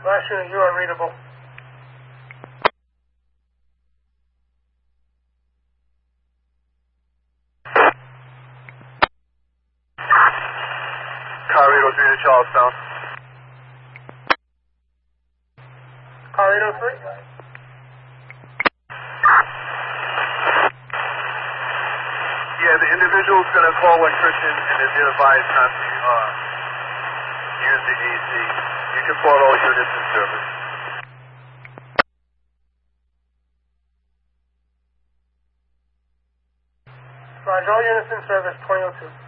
Last unit, you are readable. Car 803 to Charlestown. Car 803? Yeah, the individual's going to call electrician and is advised not to use the AC. You can plot all units in service. Roger, all units in service, 2002.